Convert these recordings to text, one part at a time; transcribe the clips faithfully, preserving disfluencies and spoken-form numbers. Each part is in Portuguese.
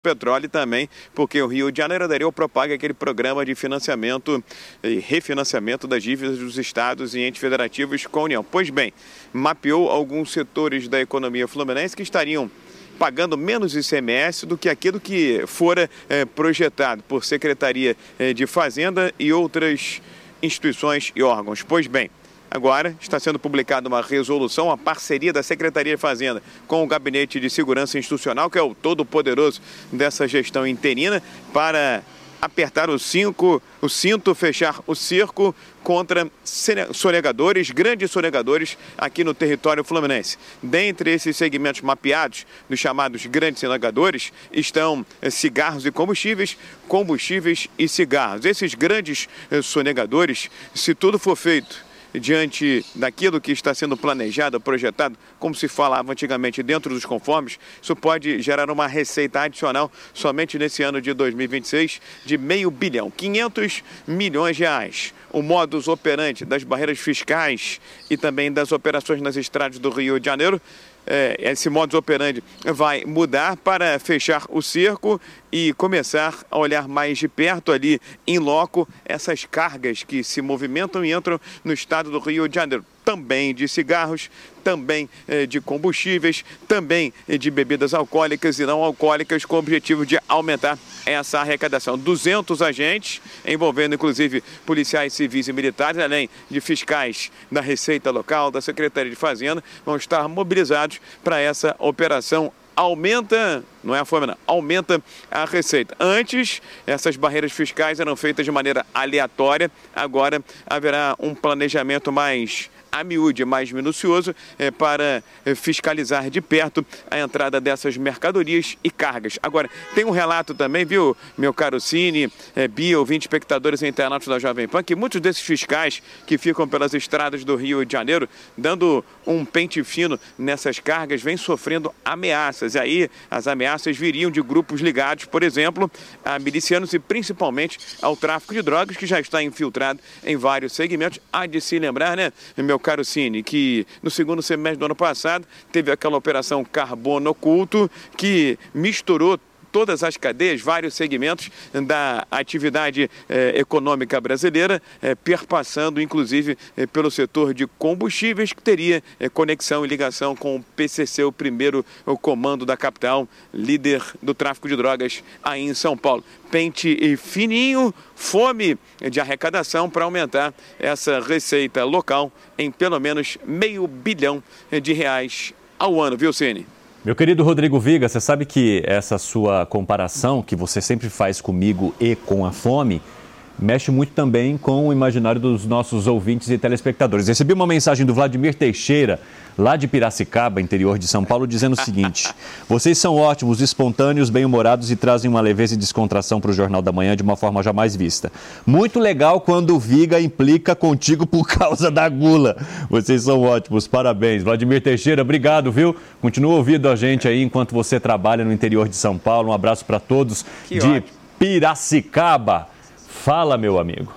petróleo também, porque o Rio de Janeiro aderiu ao Propaga, aquele programa de financiamento e refinanciamento das dívidas dos estados e entes federativos com a União. Pois bem, mapeou alguns setores da economia fluminense que estariam pagando menos I C M S do que aquilo que fora é, projetado por Secretaria é, de Fazenda e outras instituições e órgãos. Pois bem, agora está sendo publicada uma resolução, a parceria da Secretaria de Fazenda com o Gabinete de Segurança Institucional, que é o todo-poderoso dessa gestão interina, para apertar o, cinco, o cinto, fechar o cerco contra sonegadores, grandes sonegadores aqui no território fluminense. Dentre esses segmentos mapeados, dos chamados grandes sonegadores, estão cigarros e combustíveis, combustíveis e cigarros. Esses grandes sonegadores, se tudo for feito diante daquilo que está sendo planejado, projetado, como se falava antigamente, dentro dos conformes, isso pode gerar uma receita adicional somente nesse ano de dois mil e vinte e seis de meio bilhão, quinhentos milhões de reais. O modus operandi das barreiras fiscais e também das operações nas estradas do Rio de Janeiro, É, esse modus operandi vai mudar para fechar o cerco e começar a olhar mais de perto ali, em loco, essas cargas que se movimentam e entram no estado do Rio de Janeiro. Também de cigarros, também eh, de combustíveis, também eh, de bebidas alcoólicas e não alcoólicas, com o objetivo de aumentar essa arrecadação. duzentos agentes, envolvendo inclusive policiais civis e militares, além de fiscais da Receita Local, da Secretaria de Fazenda, vão estar mobilizados para essa operação. Aumenta, não é a fome, não, aumenta a receita. Antes, essas barreiras fiscais eram feitas de maneira aleatória, agora haverá um planejamento mais a miúde, mais minucioso, é, para fiscalizar de perto a entrada dessas mercadorias e cargas. Agora, tem um relato também, viu, meu caro Cine, é, Bia, ouvinte, espectadores e internautas da Jovem Pan, que muitos desses fiscais que ficam pelas estradas do Rio de Janeiro, dando um pente fino nessas cargas, vêm sofrendo ameaças. E aí, as ameaças viriam de grupos ligados, por exemplo, a milicianos e principalmente ao tráfico de drogas, que já está infiltrado em vários segmentos. Há de se lembrar, né, meu caro Cine, que no segundo semestre do ano passado teve aquela operação Carbono Oculto que misturou todas as cadeias, vários segmentos da atividade eh, econômica brasileira, eh, perpassando inclusive eh, pelo setor de combustíveis, que teria eh, conexão e ligação com o P C C, o primeiro o comando da capital, líder do tráfico de drogas aí em São Paulo. Pente fininho, fome de arrecadação para aumentar essa receita local em pelo menos meio bilhão de reais ao ano, viu, Cine? Meu querido Rodrigo Viga, você sabe que essa sua comparação que você sempre faz comigo e com a fome mexe muito também com o imaginário dos nossos ouvintes e telespectadores. Recebi uma mensagem do Vladimir Teixeira, lá de Piracicaba, interior de São Paulo, dizendo o seguinte: vocês são ótimos, espontâneos, bem-humorados e trazem uma leveza e descontração para o Jornal da Manhã de uma forma jamais vista. Muito legal quando o Viga implica contigo por causa da gula. Vocês são ótimos, parabéns. Vladimir Teixeira, obrigado, viu? Continua ouvindo a gente aí enquanto você trabalha no interior de São Paulo. Um abraço para todos que de ótimo. Piracicaba. Fala, meu amigo.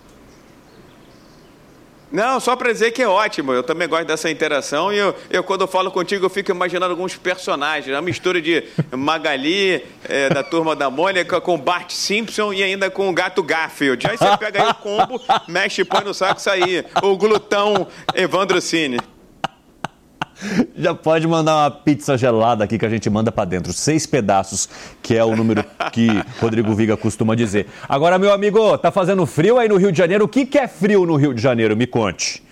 Não, só para dizer que é ótimo, eu também gosto dessa interação e eu, eu quando eu falo contigo eu fico imaginando alguns personagens, uma mistura de Magali, é, da Turma da Mônica, com Bart Simpson e ainda com o Gato Garfield. Aí você pega aí o combo, mexe, põe no saco e sai o glutão Evandro Cine. Já pode mandar uma pizza gelada aqui que a gente manda para dentro. Seis pedaços, que é o número que Rodrigo Viga costuma dizer. Agora, meu amigo, tá fazendo frio aí no Rio de Janeiro? O que, que é frio no Rio de Janeiro? Me conte.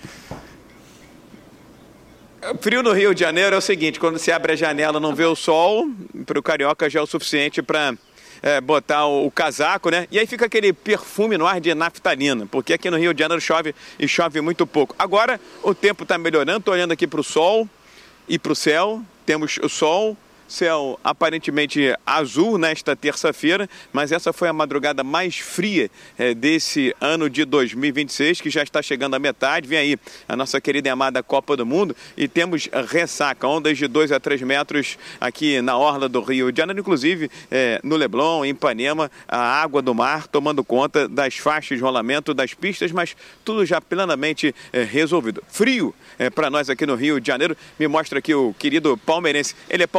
Frio no Rio de Janeiro é o seguinte: quando você abre a janela não vê o sol, para o carioca já é o suficiente para é, botar o, o casaco, né? E aí fica aquele perfume no ar de naftalina, porque aqui no Rio de Janeiro chove e chove muito pouco. Agora o tempo está melhorando, estou olhando aqui para o sol e para o céu, temos o sol, céu aparentemente azul nesta terça-feira, mas essa foi a madrugada mais fria é, desse ano de dois mil e vinte e seis, que já está chegando à metade. Vem aí a nossa querida e amada Copa do Mundo e temos ressaca, ondas de dois a três metros aqui na orla do Rio de Janeiro, inclusive é, no Leblon, em Ipanema, a água do mar tomando conta das faixas de rolamento das pistas, mas tudo já plenamente é, resolvido. Frio é, para nós aqui no Rio de Janeiro, me mostra aqui o querido palmeirense, ele é palmeirense,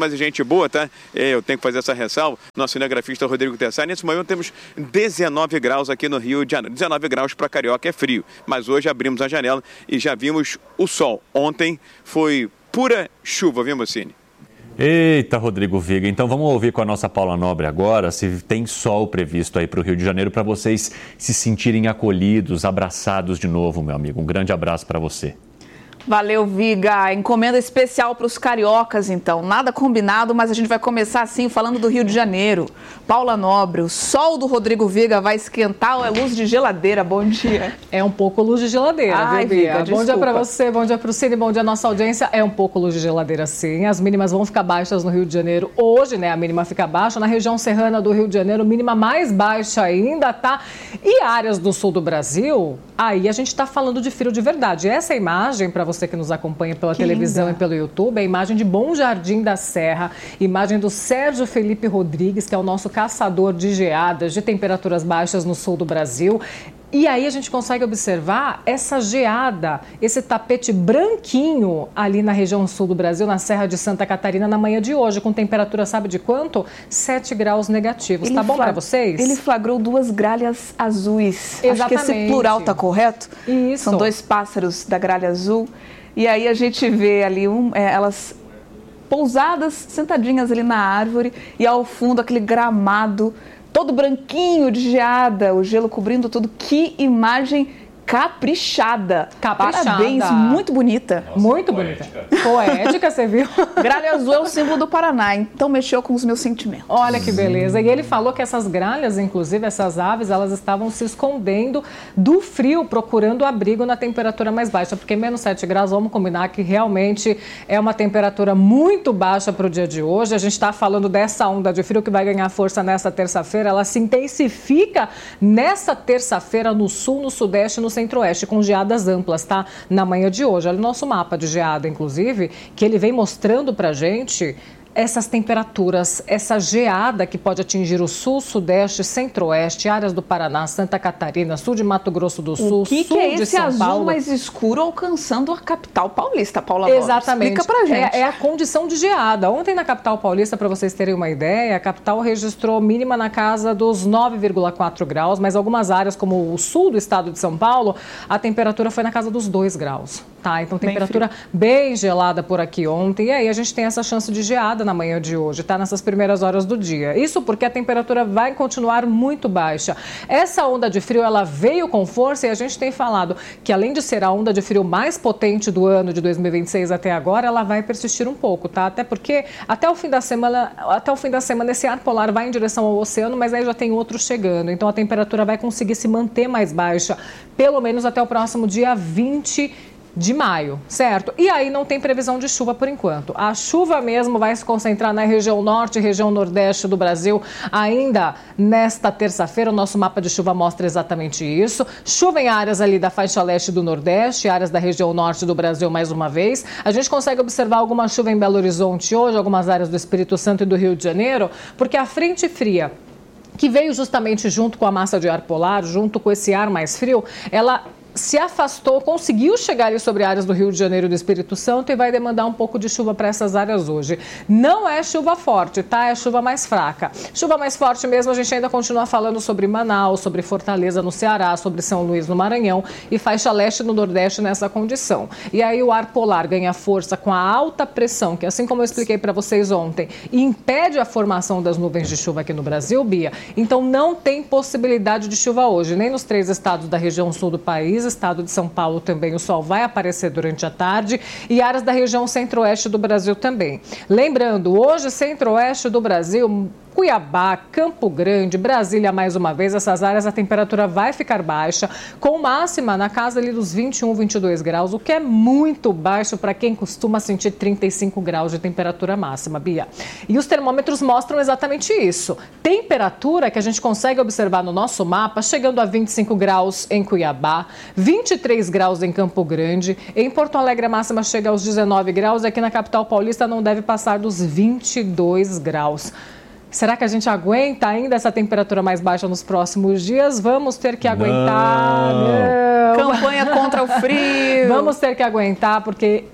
mas é gente boa, tá? Eu tenho que fazer essa ressalva. Nosso cinegrafista Rodrigo Tessar. Nesse momento temos dezenove graus aqui no Rio de Janeiro. dezenove graus para Carioca é frio, mas hoje abrimos a janela e já vimos o sol. Ontem foi pura chuva, viu, Mocini? Eita, Rodrigo Viga, então vamos ouvir com a nossa Paula Nobre agora se tem sol previsto aí para o Rio de Janeiro para vocês se sentirem acolhidos, abraçados de novo, meu amigo. Um grande abraço para você. Valeu, Viga. Encomenda especial para os cariocas, então. Nada combinado, mas a gente vai começar assim, falando do Rio de Janeiro. Paula Nobre, o sol do Rodrigo Viga vai esquentar ou é luz de geladeira? Bom dia. É um pouco luz de geladeira, Ai, viu, Bia? Viga, bom dia para você, bom dia para o Cine, bom dia à nossa audiência. É um pouco luz de geladeira, sim. As mínimas vão ficar baixas no Rio de Janeiro hoje, né? A mínima fica baixa. Na região serrana do Rio de Janeiro, mínima mais baixa ainda, tá? E áreas do sul do Brasil, aí a gente está falando de frio de verdade. Essa imagem, para você que nos acompanha pela que televisão linda. e pelo YouTube, é a imagem de Bom Jardim da Serra, imagem do Sérgio Felipe Rodrigues, que é o nosso caçador de geadas, de temperaturas baixas no sul do Brasil. E aí a gente consegue observar essa geada, esse tapete branquinho ali na região sul do Brasil, na Serra de Santa Catarina, na manhã de hoje, com temperatura, sabe de quanto? sete graus negativos. Ele tá bom flag... para vocês? Ele flagrou duas gralhas azuis. Exatamente. Acho que esse plural tá correto? Isso. São dois pássaros da gralha azul. E aí a gente vê ali um, é, elas pousadas, sentadinhas ali na árvore, e ao fundo aquele gramado todo branquinho de geada, o gelo cobrindo tudo. Que imagem caprichada. Caprichada. Parabéns, muito bonita. Nossa, muito poética. bonita. Poética, você viu? Gralha azul é o símbolo do Paraná, então mexeu com os meus sentimentos. Olha que beleza. E ele falou que essas gralhas, inclusive essas aves, elas estavam se escondendo do frio, procurando abrigo na temperatura mais baixa, porque menos sete graus, vamos combinar que realmente é uma temperatura muito baixa para o dia de hoje. A gente está falando dessa onda de frio que vai ganhar força nessa terça-feira. Ela se intensifica nessa terça-feira no sul, no sudeste e no centro-oeste, com geadas amplas, tá? Na manhã de hoje. Olha o nosso mapa de geada, inclusive, que ele vem mostrando pra gente essas temperaturas, essa geada que pode atingir o sul, sudeste, centro-oeste, áreas do Paraná, Santa Catarina, sul de Mato Grosso do Sul, o que sul que é de esse São azul Paulo. mais escuro alcançando a capital paulista, Paula Nobre? Exatamente. Explica pra gente. É, é a condição de geada. Ontem na capital paulista, para vocês terem uma ideia, a capital registrou mínima na casa dos nove vírgula quatro graus, mas algumas áreas, como o sul do estado de São Paulo, a temperatura foi na casa dos dois graus. Tá? Então, temperatura bem, bem gelada por aqui ontem. E aí a gente tem essa chance de geada na manhã de hoje, tá? Nessas primeiras horas do dia. Isso porque a temperatura vai continuar muito baixa. Essa onda de frio, ela veio com força e a gente tem falado que, além de ser a onda de frio mais potente do ano de dois mil e vinte e seis até agora, ela vai persistir um pouco, tá? Até porque até o fim da semana, até o fim da semana esse ar polar vai em direção ao oceano, mas aí já tem outro chegando. Então a temperatura vai conseguir se manter mais baixa, pelo menos até o próximo dia vinte de maio, certo? E aí não tem previsão de chuva por enquanto. A chuva mesmo vai se concentrar na região norte e região nordeste do Brasil ainda nesta terça-feira. O nosso mapa de chuva mostra exatamente isso. Chuva em áreas ali da faixa leste do Nordeste, áreas da região norte do Brasil mais uma vez. A gente consegue observar alguma chuva em Belo Horizonte hoje, algumas áreas do Espírito Santo e do Rio de Janeiro, porque a frente fria, que veio justamente junto com a massa de ar polar, junto com esse ar mais frio, ela se afastou, conseguiu chegar ali sobre áreas do Rio de Janeiro e do Espírito Santo e vai demandar um pouco de chuva para essas áreas hoje. Não é chuva forte, tá? É chuva mais fraca. Chuva mais forte mesmo, a gente ainda continua falando sobre Manaus, sobre Fortaleza no Ceará, sobre São Luís no Maranhão e faixa leste no Nordeste nessa condição. E aí o ar polar ganha força com a alta pressão, que assim como eu expliquei para vocês ontem, impede a formação das nuvens de chuva aqui no Brasil, Bia. Então não tem possibilidade de chuva hoje, nem nos três estados da região sul do país. Estado de São Paulo também o sol vai aparecer durante a tarde e áreas da região centro-oeste do Brasil também. Lembrando, hoje centro-oeste do Brasil, Cuiabá, Campo Grande, Brasília, mais uma vez, essas áreas a temperatura vai ficar baixa, com máxima na casa ali dos vinte e um, vinte e dois graus, o que é muito baixo para quem costuma sentir trinta e cinco graus de temperatura máxima, Bia. E os termômetros mostram exatamente isso. Temperatura que a gente consegue observar no nosso mapa, chegando a vinte e cinco graus em Cuiabá, vinte e três graus em Campo Grande, em Porto Alegre a máxima chega aos dezenove graus e aqui na capital paulista não deve passar dos vinte e dois graus. Será que a gente aguenta ainda essa temperatura mais baixa nos próximos dias? Vamos ter que aguentar. Não. Não. Campanha contra o frio. Vamos ter que aguentar, porque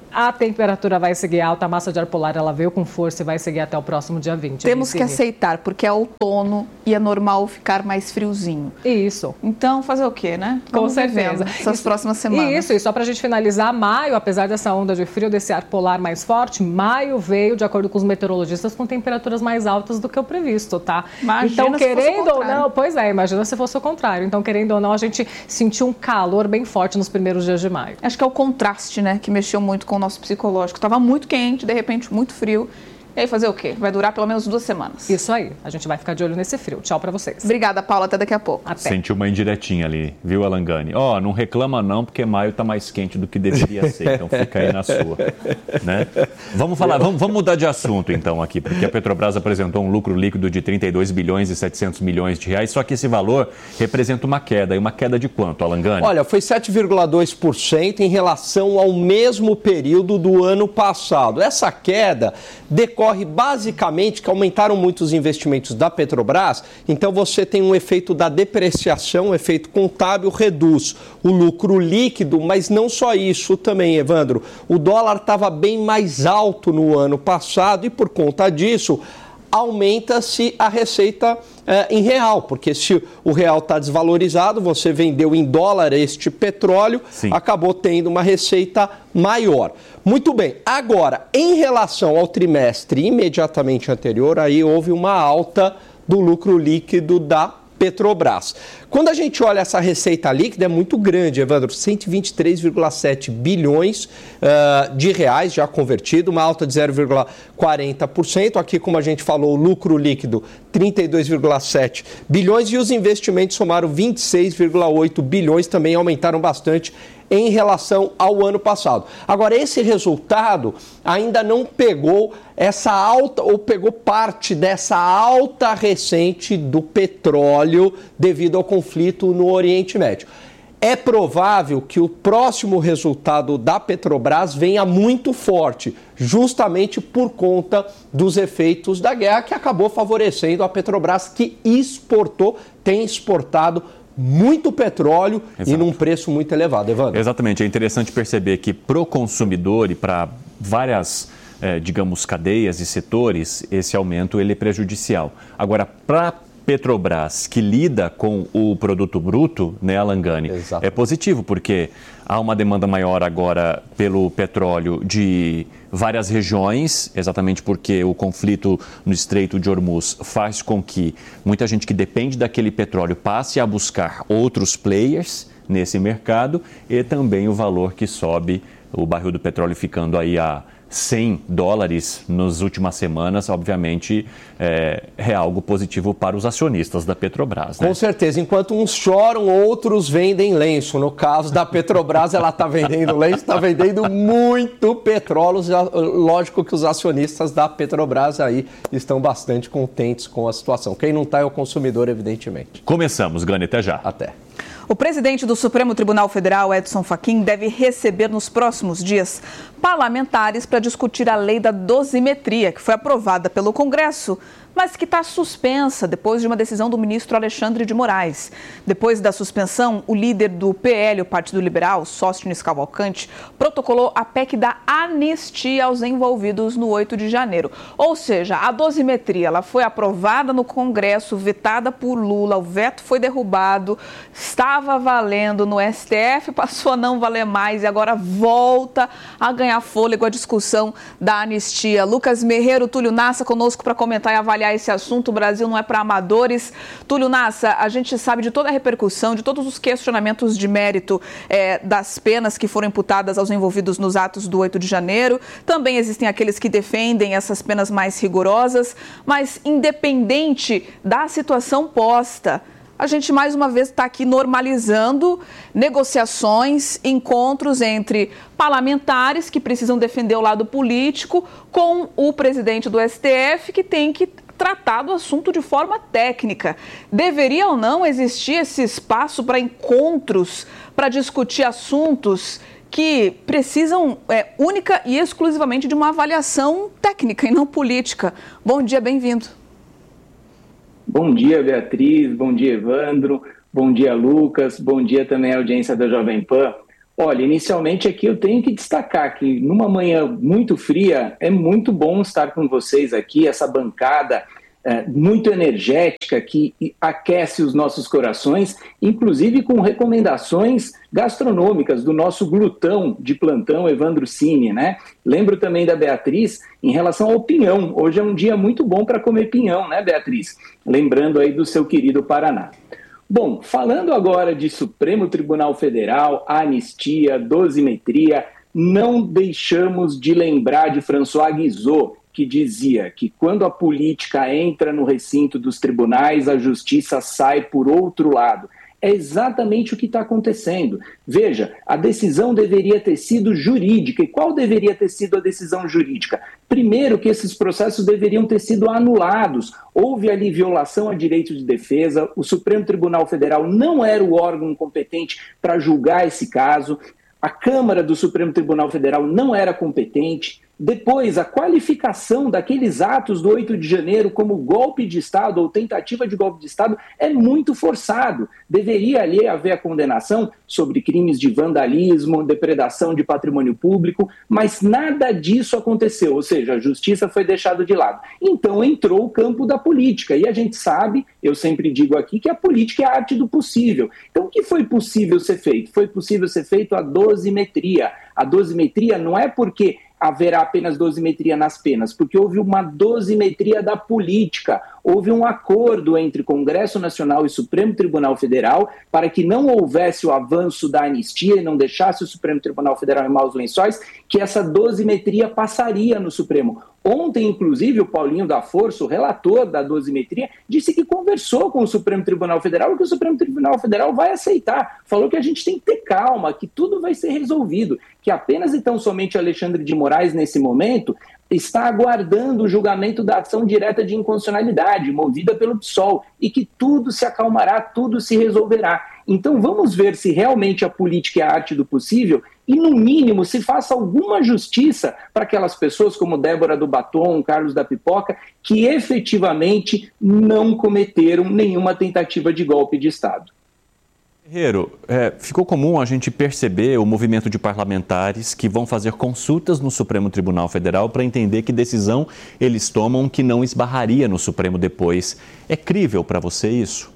A temperatura vai seguir alta, a massa de ar polar ela veio com força e vai seguir até o próximo dia vinte. Temos que aceitar, porque é outono e é normal ficar mais friozinho. Isso. Então, fazer o quê, né? Com certeza. Essas isso, próximas semanas. Isso, e só para a gente finalizar, maio, apesar dessa onda de frio, desse ar polar mais forte, maio veio, de acordo com os meteorologistas, com temperaturas mais altas do que o previsto, tá? Imagina então, se querendo fosse o ou não, pois é, imagina se fosse o contrário. Então, querendo ou não, a gente sentiu um calor bem forte nos primeiros dias de maio. Acho que é o contraste, né, que mexeu muito com o nosso psicológico. Estava muito quente, de repente muito frio. E aí fazer o quê? Vai durar pelo menos duas semanas. Isso aí. A gente vai ficar de olho nesse frio. Tchau pra vocês. Obrigada, Paula. Até daqui a pouco. Até. Sentiu uma indiretinha ali, viu, Alangani? Ó, oh, não reclama não, porque maio tá mais quente do que deveria ser. Então fica aí na sua, né? Vamos falar, vamos, vamos mudar de assunto então aqui, porque a Petrobras apresentou um lucro líquido de trinta e dois bilhões e setecentos milhões de reais, só que esse valor representa uma queda. E uma queda de quanto, Alangani? Olha, foi sete vírgula dois por cento em relação ao mesmo período do ano passado. Essa queda decorre basicamente que aumentaram muito os investimentos da Petrobras, então você tem um efeito da depreciação, o efeito contábil reduz o lucro líquido, mas não só isso também, Evandro. O dólar estava bem mais alto no ano passado e por conta disso aumenta-se a receita eh, em real, porque se o real está desvalorizado, você vendeu em dólar este petróleo, Sim. acabou tendo uma receita maior. Muito bem, agora, em relação ao trimestre imediatamente anterior, aí houve uma alta do lucro líquido da Petrobras. Quando a gente olha essa receita líquida, é muito grande, Evandro, cento e vinte e três vírgula sete bilhões uh, de reais já convertido, uma alta de zero vírgula quarenta por cento. Aqui, como a gente falou, o lucro líquido, trinta e dois vírgula sete bilhões e os investimentos somaram vinte e seis vírgula oito bilhões, também aumentaram bastante em relação ao ano passado. Agora, esse resultado ainda não pegou essa alta, ou pegou parte dessa alta recente do petróleo devido ao conflito no Oriente Médio. É provável que o próximo resultado da Petrobras venha muito forte, justamente por conta dos efeitos da guerra, que acabou favorecendo a Petrobras, que exportou, tem exportado muito petróleo Exato. E num preço muito elevado, Evandro. Exatamente, é interessante perceber que para o consumidor e para várias, eh, digamos, cadeias e setores, esse aumento ele é prejudicial. Agora, para Petrobras, que lida com o produto bruto, né, Alangani, Exato. É positivo, porque há uma demanda maior agora pelo petróleo de várias regiões, exatamente porque o conflito no Estreito de Hormuz faz com que muita gente que depende daquele petróleo passe a buscar outros players nesse mercado e também o valor que sobe, o barril do petróleo ficando aí a cem dólares nas últimas semanas, obviamente, é, é algo positivo para os acionistas da Petrobras. Né? Com certeza. Enquanto uns choram, outros vendem lenço. No caso da Petrobras, ela está vendendo lenço, está vendendo muito petróleo. Lógico que os acionistas da Petrobras aí estão bastante contentes com a situação. Quem não está é o consumidor, evidentemente. Começamos, Gani, até já. Até. O presidente do Supremo Tribunal Federal, Edson Fachin, deve receber nos próximos dias parlamentares para discutir a lei da dosimetria, que foi aprovada pelo Congresso, mas que está suspensa depois de uma decisão do ministro Alexandre de Moraes. Depois da suspensão, o líder do P L, o Partido Liberal, Sóstenes Cavalcante, protocolou a P E C da anistia aos envolvidos no oito de janeiro. Ou seja, a dosimetria ela foi aprovada no Congresso, vetada por Lula, o veto foi derrubado, estava valendo no S T F, passou a não valer mais e agora volta a ganhar fôlego a discussão da anistia. Lucas Merreiro, Túlio Nassa conosco para comentar e avaliar esse assunto. O Brasil não é para amadores. Túlio Nassa, a gente sabe de toda a repercussão, de todos os questionamentos de mérito é, das penas que foram imputadas aos envolvidos nos atos do oito de janeiro. Também existem aqueles que defendem essas penas mais rigorosas, mas independente da situação posta, a gente mais uma vez está aqui normalizando negociações, encontros entre parlamentares que precisam defender o lado político com o presidente do S T F que tem que tratar do assunto de forma técnica. Deveria ou não existir esse espaço para encontros, para discutir assuntos que precisam é, única e exclusivamente de uma avaliação técnica e não política? Bom dia, bem-vindo. Bom dia, Beatriz, bom dia, Evandro, bom dia, Lucas, bom dia também à audiência da Jovem Pan. Olha, inicialmente aqui eu tenho que destacar que numa manhã muito fria é muito bom estar com vocês aqui, essa bancada é, muito energética que aquece os nossos corações, inclusive com recomendações gastronômicas do nosso glutão de plantão, Evandro Cini, né? Lembro também da Beatriz em relação ao pinhão. Hoje é um dia muito bom para comer pinhão, né, Beatriz? Lembrando aí do seu querido Paraná. Bom, falando agora de Supremo Tribunal Federal, anistia, dosimetria, não deixamos de lembrar de François Guizot, que dizia que quando a política entra no recinto dos tribunais, a justiça sai por outro lado. É exatamente o que está acontecendo. Veja, a decisão deveria ter sido jurídica. E qual deveria ter sido a decisão jurídica? Primeiro, que esses processos deveriam ter sido anulados. Houve ali violação a direito de defesa, o Supremo Tribunal Federal não era o órgão competente para julgar esse caso, a Câmara do Supremo Tribunal Federal não era competente. Depois, a qualificação daqueles atos do oito de janeiro como golpe de Estado ou tentativa de golpe de Estado é muito forçado. Deveria ali haver a condenação sobre crimes de vandalismo, depredação de patrimônio público, mas nada disso aconteceu, ou seja, a justiça foi deixada de lado. Então entrou o campo da política, e a gente sabe, eu sempre digo aqui, que a política é a arte do possível. Então o que foi possível ser feito? Foi possível ser feito a dosimetria. A dosimetria não é porque haverá apenas dosimetria nas penas, porque houve uma dosimetria da política, houve um acordo entre Congresso Nacional e Supremo Tribunal Federal para que não houvesse o avanço da anistia e não deixasse o Supremo Tribunal Federal em maus lençóis, que essa dosimetria passaria no Supremo. Ontem, inclusive, o Paulinho da Força, o relator da dosimetria, disse que conversou com o Supremo Tribunal Federal e que o Supremo Tribunal Federal vai aceitar. Falou que a gente tem que ter calma, que tudo vai ser resolvido, que apenas e tão somente Alexandre de Moraes, nesse momento, está aguardando o julgamento da ação direta de inconstitucionalidade, movida pelo P SOL, e que tudo se acalmará, tudo se resolverá. Então vamos ver se realmente a política é a arte do possível e, no mínimo, se faça alguma justiça para aquelas pessoas como Débora do Batom, Carlos da Pipoca, que efetivamente não cometeram nenhuma tentativa de golpe de Estado. Guerreiro, é, ficou comum a gente perceber o movimento de parlamentares que vão fazer consultas no Supremo Tribunal Federal para entender que decisão eles tomam que não esbarraria no Supremo depois. É crível para você isso?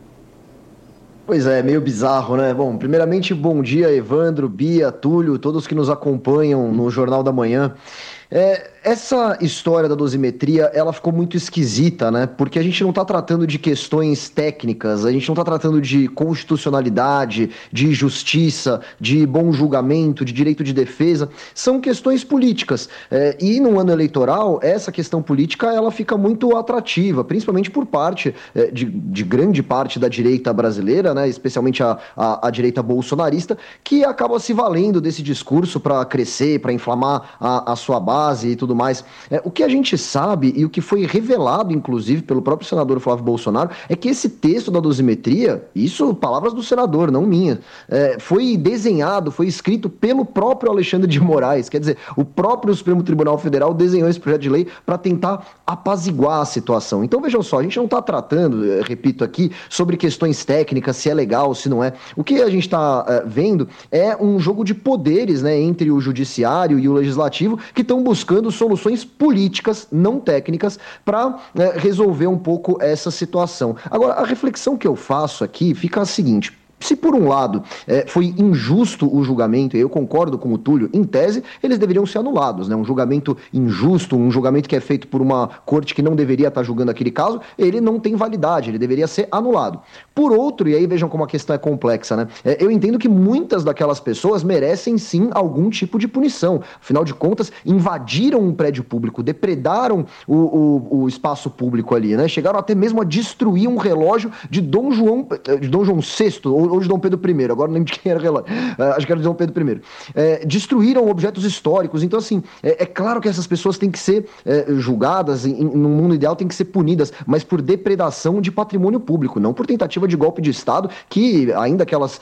Pois é, meio bizarro, né? Bom, primeiramente, bom dia, Evandro, Bia, Túlio, todos que nos acompanham no Jornal da Manhã. É, essa história da dosimetria, ela ficou muito esquisita, né? Porque a gente não está tratando de questões técnicas, a gente não está tratando de constitucionalidade, de justiça, de bom julgamento, de direito de defesa. São questões políticas. É, e no ano eleitoral, essa questão política, ela fica muito atrativa, principalmente por parte é, de, de grande parte da direita brasileira, né? Especialmente a, a, a direita bolsonarista, que acaba se valendo desse discurso para crescer, para inflamar a, a sua base e tudo mais. É, o que a gente sabe e o que foi revelado, inclusive, pelo próprio senador Flávio Bolsonaro, é que esse texto da dosimetria, isso, palavras do senador, não minha, é, foi desenhado, foi escrito pelo próprio Alexandre de Moraes. Quer dizer, o próprio Supremo Tribunal Federal desenhou esse projeto de lei para tentar apaziguar a situação. Então, vejam só, a gente não está tratando, repito aqui, sobre questões técnicas, se é legal, se não é. O que a gente está é, vendo é um jogo de poderes, né, entre o judiciário e o legislativo, que estão buscando soluções políticas, não técnicas, para né, resolver um pouco essa situação. Agora, a reflexão que eu faço aqui fica a seguinte: se por um lado é, foi injusto o julgamento, e eu concordo com o Túlio, em tese, eles deveriam ser anulados, né? Um julgamento injusto, um julgamento que é feito por uma corte que não deveria estar julgando aquele caso, ele não tem validade, ele deveria ser anulado. Por outro, e aí vejam como a questão é complexa, né? É, eu entendo que muitas daquelas pessoas merecem sim algum tipo de punição. Afinal de contas, invadiram um prédio público, depredaram o, o, o espaço público ali, né? Chegaram até mesmo a destruir um relógio de Dom João, de Dom João sexto, ou ou de Dom Pedro I, agora não lembro de quem era o relógio, uh, acho que era de Dom Pedro I. É, destruíram objetos históricos, então assim, é, é claro que essas pessoas têm que ser é, julgadas, em, em, no mundo ideal têm que ser punidas, mas por depredação de patrimônio público, não por tentativa de golpe de Estado, que ainda que elas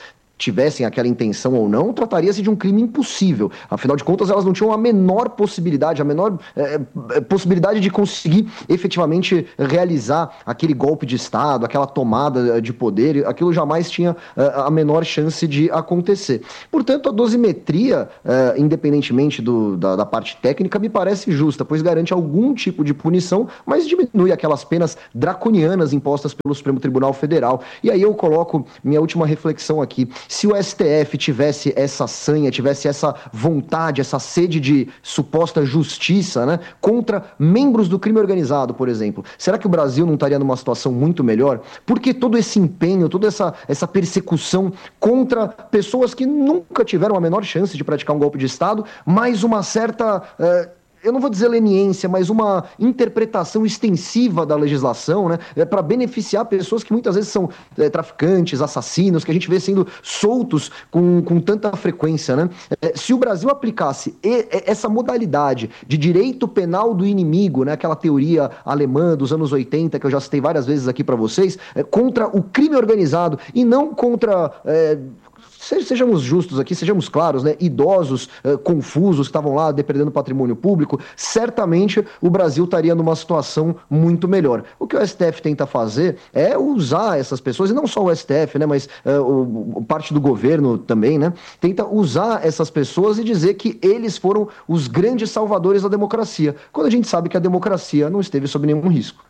tivessem aquela intenção ou não, trataria-se de um crime impossível. Afinal de contas, elas não tinham a menor possibilidade, a menor é, possibilidade de conseguir efetivamente realizar aquele golpe de Estado, aquela tomada de poder, aquilo jamais tinha é, a menor chance de acontecer. Portanto, a dosimetria, é, independentemente do, da, da parte técnica, me parece justa, pois garante algum tipo de punição, mas diminui aquelas penas draconianas impostas pelo Supremo Tribunal Federal. E aí eu coloco minha última reflexão aqui. Se o S T F tivesse essa sanha, tivesse essa vontade, essa sede de suposta justiça, né, contra membros do crime organizado, por exemplo, será que o Brasil não estaria numa situação muito melhor? Porque todo esse empenho, toda essa, essa persecução contra pessoas que nunca tiveram a menor chance de praticar um golpe de Estado, mais uma certa... Uh, eu não vou dizer leniência, mas uma interpretação extensiva da legislação, né, para beneficiar pessoas que muitas vezes são é, traficantes, assassinos, que a gente vê sendo soltos com, com tanta frequência, né? É, se o Brasil aplicasse e, essa modalidade de direito penal do inimigo, né, aquela teoria alemã dos anos oitenta, que eu já citei várias vezes aqui para vocês, é, contra o crime organizado e não contra... É, sejamos justos aqui, sejamos claros, né? Idosos, uh, confusos, que estavam lá depredando patrimônio público, certamente o Brasil estaria numa situação muito melhor. O que o S T F tenta fazer é usar essas pessoas, e não só o S T F, né? Mas uh, o, o parte do governo também, né? Tenta usar essas pessoas e dizer que eles foram os grandes salvadores da democracia, quando a gente sabe que a democracia não esteve sob nenhum risco.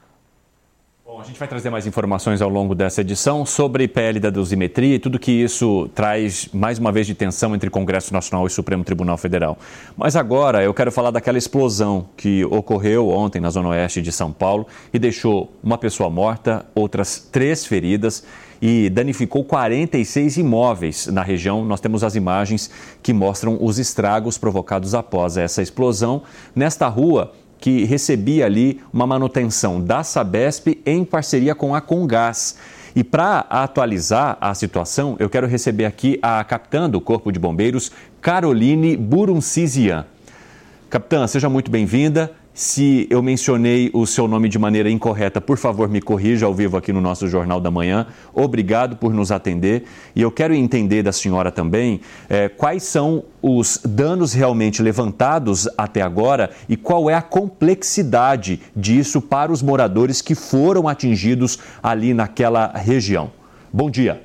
Bom, a gente vai trazer mais informações ao longo dessa edição sobre P L da dosimetria e tudo que isso traz, mais uma vez, de tensão entre Congresso Nacional e Supremo Tribunal Federal. Mas agora eu quero falar daquela explosão que ocorreu ontem na Zona Oeste de São Paulo e deixou uma pessoa morta, outras três feridas e danificou quarenta e seis imóveis na região. Nós temos as imagens que mostram os estragos provocados após essa explosão nesta rua, que recebia ali uma manutenção da Sabesp em parceria com a Comgás. E para atualizar a situação, eu quero receber aqui a capitã do Corpo de Bombeiros, Caroline Buruncizian. Capitã, seja muito bem-vinda. Se eu mencionei o seu nome de maneira incorreta, por favor, me corrija ao vivo aqui no nosso Jornal da Manhã. Obrigado por nos atender. E eu quero entender da senhora também é, quais são os danos realmente levantados até agora e qual é a complexidade disso para os moradores que foram atingidos ali naquela região. Bom dia.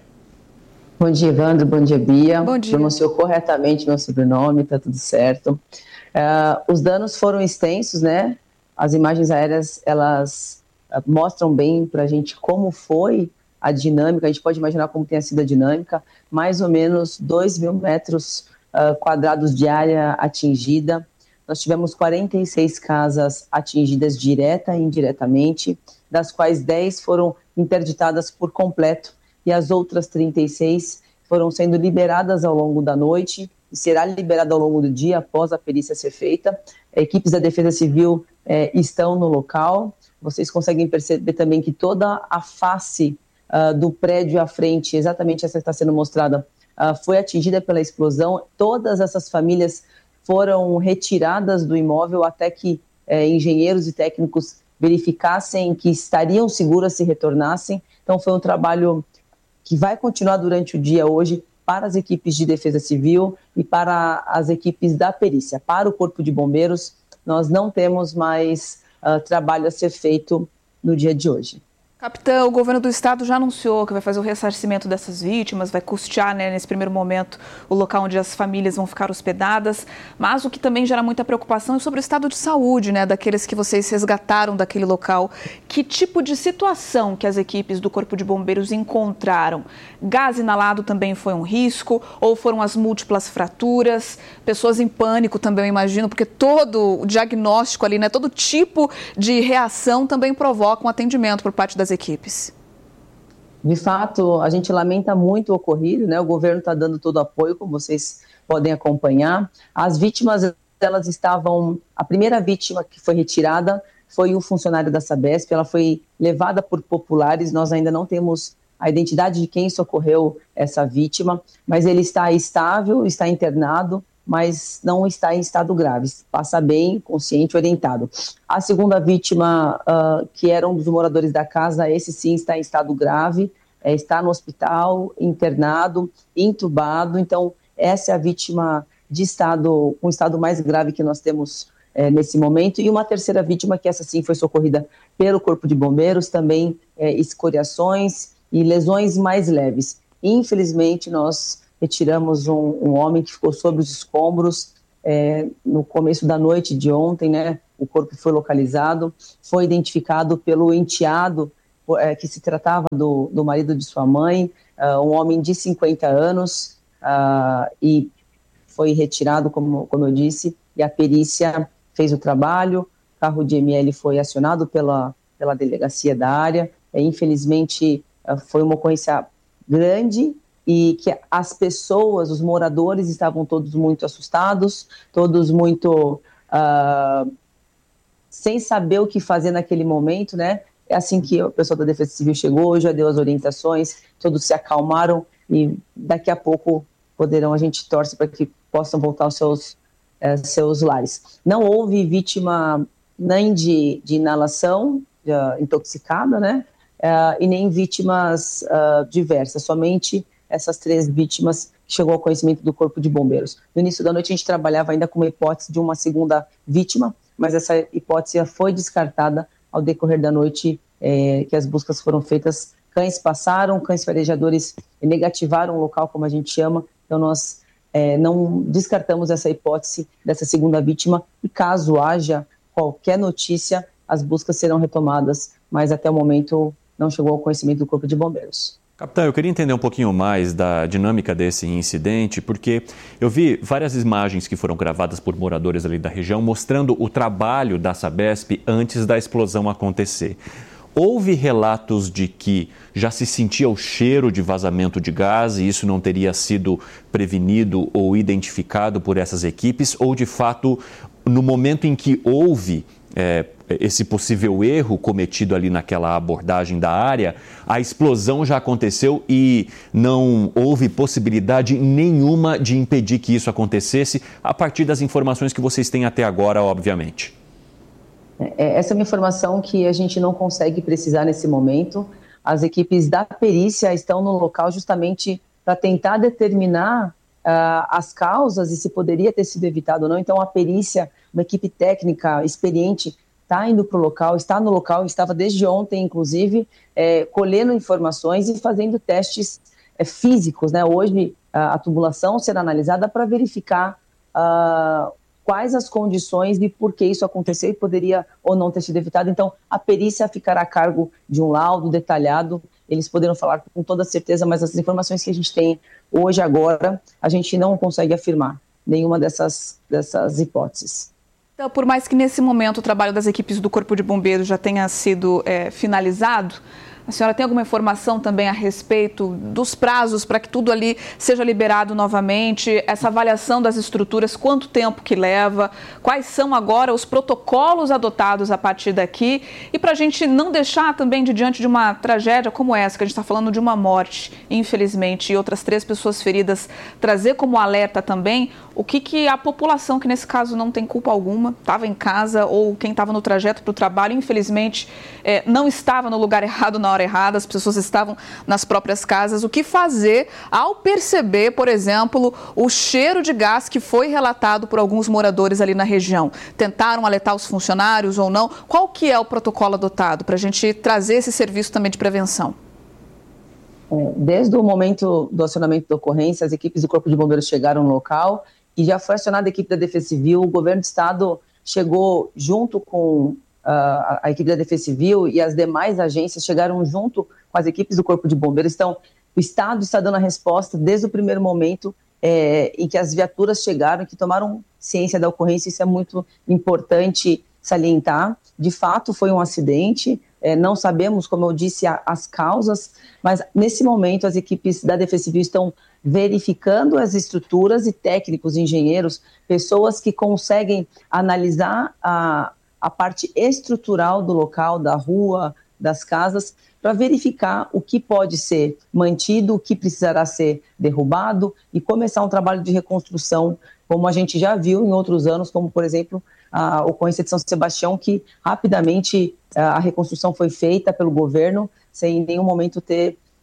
Bom dia, Evandro. Bom dia, Bia. Bom dia. Pronunciou corretamente meu sobrenome, está tudo certo. Uh, os danos foram extensos, né? As imagens aéreas, elas uh, mostram bem para a gente como foi a dinâmica. A gente pode imaginar como tenha sido a dinâmica. Mais ou menos dois mil metros uh, quadrados de área atingida. Nós tivemos quarenta e seis casas atingidas direta e indiretamente, das quais dez foram interditadas por completo e as outras trinta e seis foram sendo liberadas ao longo da noite e será liberada ao longo do dia após a perícia ser feita. Equipes da Defesa Civil eh, estão no local. Vocês conseguem perceber também que toda a face uh, do prédio à frente, exatamente essa que está sendo mostrada, uh, foi atingida pela explosão. Todas essas famílias foram retiradas do imóvel até que eh, engenheiros e técnicos verificassem que estariam seguras se retornassem. Então foi um trabalho que vai continuar durante o dia hoje para as equipes de defesa civil e para as equipes da perícia. Para o Corpo de Bombeiros, nós não temos mais uh, trabalho a ser feito no dia de hoje. Capitão, o governo do estado já anunciou que vai fazer o ressarcimento dessas vítimas, vai custear, né, nesse primeiro momento, o local onde as famílias vão ficar hospedadas, mas o que também gera muita preocupação é sobre o estado de saúde, né, daqueles que vocês resgataram daquele local. Que tipo de situação que as equipes do Corpo de Bombeiros encontraram? Gás inalado também foi um risco? Ou foram as múltiplas fraturas? Pessoas em pânico também, eu imagino, porque todo o diagnóstico ali, né, todo tipo de reação também provoca um atendimento por parte das equipes. De fato, a gente lamenta muito o ocorrido, né? O governo está dando todo o apoio, como vocês podem acompanhar. As vítimas, elas estavam... A primeira vítima que foi retirada foi um funcionário da Sabesp, ela foi levada por populares, nós ainda não temos a identidade de quem socorreu essa vítima, mas ele está estável, está internado, mas não está em estado grave, passa bem, consciente, orientado. A segunda vítima, uh, que era um dos moradores da casa, esse sim está em estado grave, é, está no hospital, internado, entubado. Então, essa é a vítima de estado, um estado mais grave que nós temos é, nesse momento. E uma terceira vítima, que essa sim foi socorrida pelo Corpo de Bombeiros, também é, escoriações e lesões mais leves. Infelizmente, nós retiramos um, um homem que ficou sob os escombros é, no começo da noite de ontem, né? O corpo foi localizado, foi identificado pelo enteado, é, que se tratava do, do marido de sua mãe, uh, um homem de cinquenta anos, uh, e foi retirado, como, como eu disse, e a perícia fez o trabalho, o carro de M L foi acionado pela, pela delegacia da área, é, infelizmente uh, foi uma ocorrência grande, e que as pessoas, os moradores, estavam todos muito assustados, todos muito uh, sem saber o que fazer naquele momento, né? É assim que o pessoal da Defesa Civil chegou, já deu as orientações, todos se acalmaram e daqui a pouco poderão, a gente torce para que possam voltar aos seus, eh, seus lares. Não houve vítima nem de, de inalação uh, intoxicada, né? Uh, e nem vítimas uh, diversas, somente essas três vítimas que chegou ao conhecimento do Corpo de Bombeiros. No início da noite a gente trabalhava ainda com uma hipótese de uma segunda vítima, mas essa hipótese foi descartada ao decorrer da noite é, que as buscas foram feitas. Cães passaram, cães farejadores negativaram o local, como a gente chama, então nós é, não descartamos essa hipótese dessa segunda vítima e caso haja qualquer notícia, as buscas serão retomadas, mas até o momento não chegou ao conhecimento do Corpo de Bombeiros. Capitão, eu queria entender um pouquinho mais da dinâmica desse incidente, porque eu vi várias imagens que foram gravadas por moradores ali da região mostrando o trabalho da Sabesp antes da explosão acontecer. Houve relatos de que já se sentia o cheiro de vazamento de gás e isso não teria sido prevenido ou identificado por essas equipes, ou de fato, no momento em que houve é, esse possível erro cometido ali naquela abordagem da área, a explosão já aconteceu e não houve possibilidade nenhuma de impedir que isso acontecesse, a partir das informações que vocês têm até agora, obviamente. Essa é uma informação que a gente não consegue precisar nesse momento. As equipes da perícia estão no local justamente para tentar determinar uh, as causas e se poderia ter sido evitado ou não. Então, a perícia, uma equipe técnica experiente, está indo para o local, está no local, estava desde ontem, inclusive, é, colhendo informações e fazendo testes é, físicos, né? Hoje, a, a tubulação será analisada para verificar uh, quais as condições e por que isso aconteceu e poderia ou não ter sido evitado. Então, a perícia ficará a cargo de um laudo detalhado, eles poderão falar com toda certeza, mas as informações que a gente tem hoje, agora, a gente não consegue afirmar nenhuma dessas, dessas hipóteses. Então, por mais que nesse momento o trabalho das equipes do Corpo de Bombeiros já tenha sido é, finalizado, a senhora tem alguma informação também a respeito dos prazos para que tudo ali seja liberado novamente? Essa avaliação das estruturas, quanto tempo que leva? Quais são agora os protocolos adotados a partir daqui? E para a gente não deixar também de diante de uma tragédia como essa, que a gente está falando de uma morte, infelizmente, e outras três pessoas feridas, trazer como alerta também o que, que a população, que nesse caso não tem culpa alguma, estava em casa ou quem estava no trajeto para o trabalho, infelizmente, é, não estava no lugar errado na hora errada, as pessoas estavam nas próprias casas. O que fazer ao perceber, por exemplo, o cheiro de gás que foi relatado por alguns moradores ali na região? Tentaram alertar os funcionários ou não? Qual que é o protocolo adotado para a gente trazer esse serviço também de prevenção? Desde o momento do acionamento da ocorrência, as equipes do Corpo de Bombeiros chegaram no local e já foi acionada a equipe da Defesa Civil. O governo do estado chegou junto com Uh, a equipe da Defesa Civil e as demais agências chegaram junto com as equipes do Corpo de Bombeiros. Então, o Estado está dando a resposta desde o primeiro momento é, em que as viaturas chegaram, que tomaram ciência da ocorrência. Isso é muito importante salientar. De fato, foi um acidente, é, não sabemos, como eu disse, a, as causas, mas nesse momento as equipes da Defesa Civil estão verificando as estruturas e técnicos, engenheiros, pessoas que conseguem analisar a a parte estrutural do local, da rua, das casas, para verificar o que pode ser mantido, o que precisará ser derrubado e começar um trabalho de reconstrução, como a gente já viu em outros anos, como, por exemplo, a ocorrência de São Sebastião, que rapidamente a reconstrução foi feita pelo governo, sem em nenhum momento ter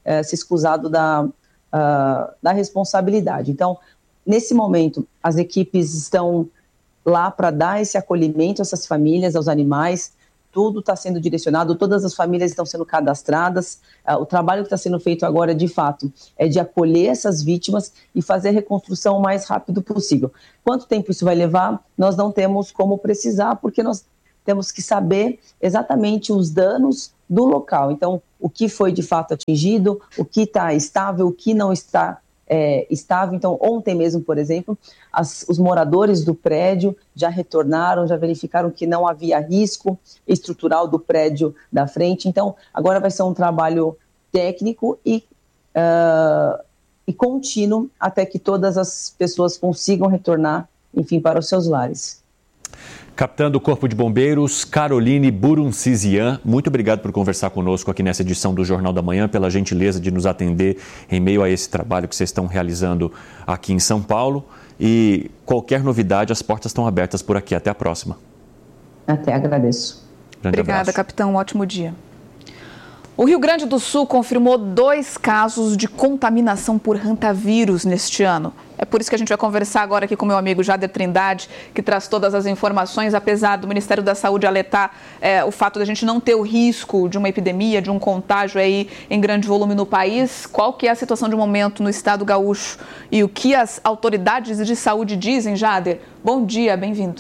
uh, se escusado da, uh, da responsabilidade. Então, nesse momento, as equipes estão lá para dar esse acolhimento a essas famílias, aos animais. Tudo está sendo direcionado, todas as famílias estão sendo cadastradas. Uh, o trabalho que está sendo feito agora, de fato, é de acolher essas vítimas e fazer a reconstrução o mais rápido possível. Quanto tempo isso vai levar? Nós não temos como precisar, porque nós temos que saber exatamente os danos do local. Então, o que foi de fato atingido, o que está estável, o que não está É, estável. Então, ontem mesmo, por exemplo, as, os moradores do prédio já retornaram, já verificaram que não havia risco estrutural do prédio da frente. Então, agora vai ser um trabalho técnico e, uh, e contínuo até que todas as pessoas consigam retornar, enfim, para os seus lares. Capitã do Corpo de Bombeiros, Caroline Buruncizian, muito obrigado por conversar conosco aqui nessa edição do Jornal da Manhã, pela gentileza de nos atender em meio a esse trabalho que vocês estão realizando aqui em São Paulo. E qualquer novidade, as portas estão abertas por aqui. Até a próxima. Até, agradeço. Grande Obrigada, abraço. capitão. Um ótimo dia. O Rio Grande do Sul confirmou dois casos de contaminação por hantavírus neste ano. É por isso que a gente vai conversar agora aqui com meu amigo Jader Trindade, que traz todas as informações, apesar do Ministério da Saúde alertar é, o fato de a gente não ter o risco de uma epidemia, de um contágio aí em grande volume no país. Qual que é a situação de momento no estado gaúcho e o que as autoridades de saúde dizem, Jader? Bom dia, bem-vindo.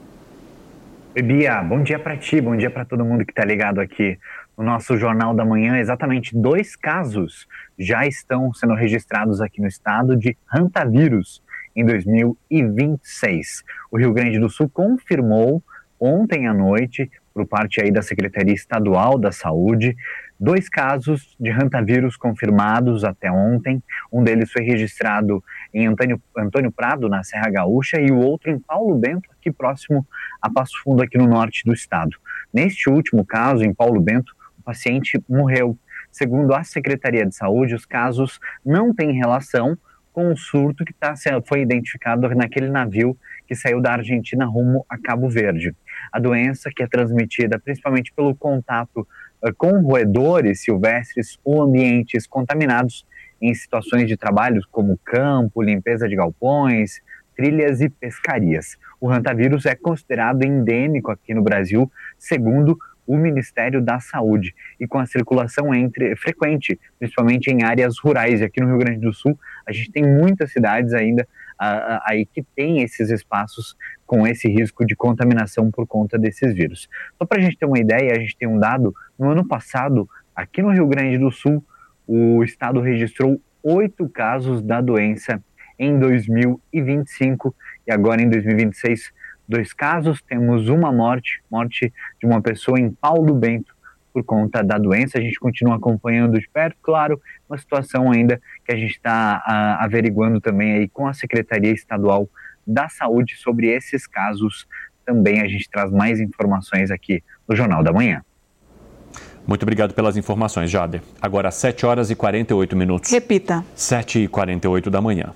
Oi, Bia, bom dia para ti, bom dia para todo mundo que está ligado aqui no nosso Jornal da Manhã. Exatamente dois casos já estão sendo registrados aqui no estado de hantavírus em dois mil e vinte e seis. O Rio Grande do Sul confirmou ontem à noite, por parte aí da Secretaria Estadual da Saúde, dois casos de hantavírus confirmados até ontem. Um deles foi registrado em Antônio, Antônio Prado, na Serra Gaúcha, e o outro em Paulo Bento, aqui próximo a Passo Fundo, aqui no norte do estado. Neste último caso, em Paulo Bento, o paciente morreu. Segundo a Secretaria de Saúde, os casos não têm relação com o surto que tá, foi identificado naquele navio que saiu da Argentina rumo a Cabo Verde. A doença, que é transmitida principalmente pelo contato uh, com roedores silvestres ou ambientes contaminados em situações de trabalho como campo, limpeza de galpões, trilhas e pescarias. O hantavírus é considerado endêmico aqui no Brasil, segundo o Ministério da Saúde, e com a circulação entre, frequente, principalmente em áreas rurais. E aqui no Rio Grande do Sul, a gente tem muitas cidades ainda uh, aí que tem esses espaços com esse risco de contaminação por conta desses vírus. Só para a gente ter uma ideia, a gente tem um dado, no ano passado, aqui no Rio Grande do Sul, o estado registrou oito casos da doença em dois mil e vinte e cinco, e agora em dois mil e vinte e seis, dois casos, temos uma morte, morte de uma pessoa em Paulo Bento por conta da doença. A gente continua acompanhando de perto, claro, uma situação ainda que a gente está uh, averiguando também aí com a Secretaria Estadual da Saúde sobre esses casos. Também a gente traz mais informações aqui no Jornal da Manhã. Muito obrigado pelas informações, Jader. Agora, sete horas e quarenta e oito minutos. Repita. sete e quarenta e oito da manhã.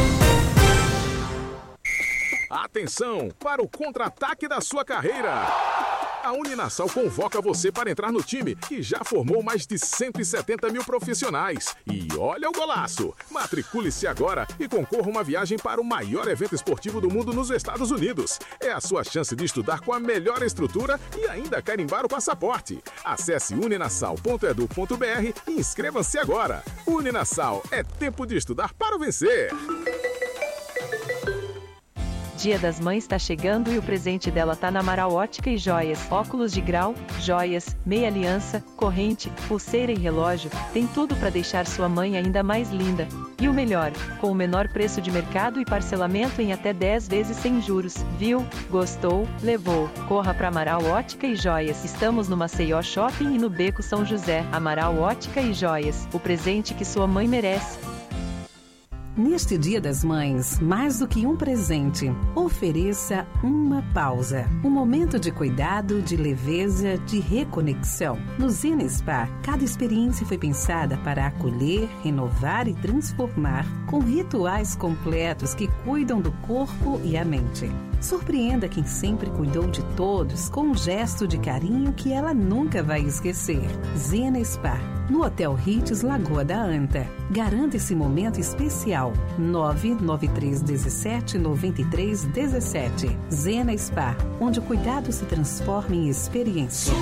Atenção para o contra-ataque da sua carreira. A Uninasal convoca você para entrar no time que já formou mais de cento e setenta mil profissionais. E olha o golaço! Matricule-se agora e concorra uma viagem para o maior evento esportivo do mundo nos Estados Unidos. É a sua chance de estudar com a melhor estrutura e ainda carimbar o passaporte. Acesse uninasal ponto edu ponto br e inscreva-se agora. Uninasal, é tempo de estudar para vencer. Dia das Mães tá chegando e o presente dela tá na Amaral Ótica e Joias. Óculos de grau, joias, meia aliança, corrente, pulseira e relógio, tem tudo para deixar sua mãe ainda mais linda. E o melhor, com o menor preço de mercado e parcelamento em até dez vezes sem juros. Viu? Gostou? Levou. Corra para Amaral Ótica e Joias. Estamos no Maceió Shopping e no Beco São José. Amaral Ótica e Joias, o presente que sua mãe merece. Neste Dia das Mães, mais do que um presente, ofereça uma pausa. Um momento de cuidado, de leveza, de reconexão. No Zena Spa, cada experiência foi pensada para acolher, renovar e transformar, com rituais completos que cuidam do corpo e a mente. Surpreenda quem sempre cuidou de todos com um gesto de carinho que ela nunca vai esquecer. Zena Spa, no Hotel Ritz Lagoa da Anta. Garanta esse momento especial. nove nove três um sete nove três um sete. Zena Spa, onde o cuidado se transforma em experiência.